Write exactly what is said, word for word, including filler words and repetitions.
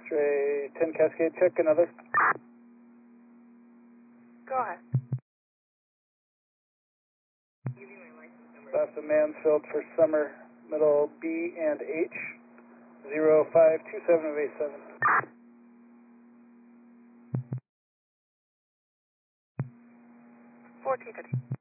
X-ray ten Cascade, check another. Go ahead. Boston Mansfield for summer, middle B and H, zero five two seven of eight seven. fourteen fifty.